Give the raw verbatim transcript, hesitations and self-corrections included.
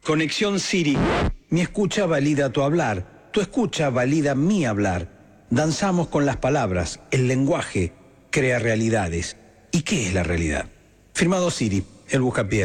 Conexión Siri. Mi escucha valida tu hablar, tu escucha valida mi hablar. Danzamos con las palabras, el lenguaje crea realidades. ¿Y qué es la realidad? Firmado Siri, el buscapié.